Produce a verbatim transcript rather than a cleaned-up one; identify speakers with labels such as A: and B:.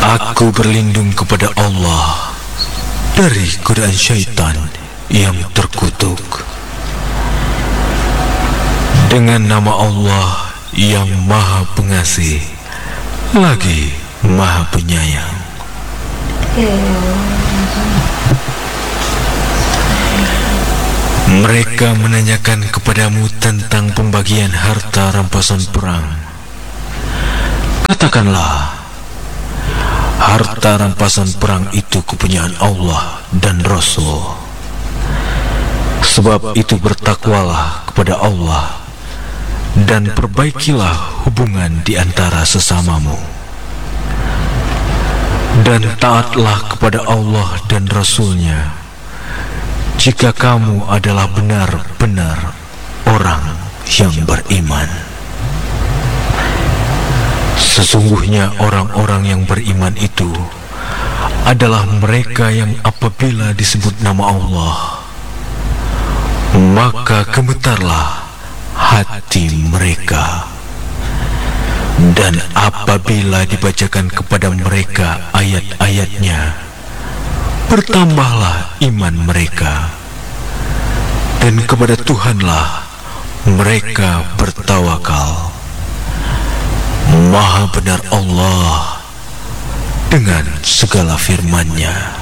A: Aku berlindung kepada Allah dari godaan syaitan yang terkutuk. Dengan nama Allah yang Maha Pengasih lagi Maha Penyayang. Mereka menanyakan kepadamu tentang pembagian harta rampasan perang. Katakanlah, harta rampasan perang itu kepunyaan Allah dan Rasul. Sebab itu bertakwalah kepada Allah dan perbaikilah hubungan di antara sesamamu. Dan taatlah kepada Allah dan Rasul-Nya jika kamu adalah benar-benar orang yang beriman. Sesungguhnya orang-orang yang beriman itu adalah mereka yang apabila disebut nama Allah, maka gemetarlah hati mereka. Dan apabila dibacakan kepada mereka ayat-ayatnya, bertambahlah iman mereka. Dan kepada Tuhanlah mereka bertawakal. Maha benar Allah dengan segala firman-Nya.